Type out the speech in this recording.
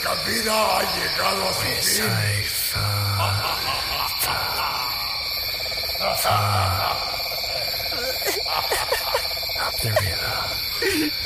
nuestra vida ha llegado a su fin. Up the river.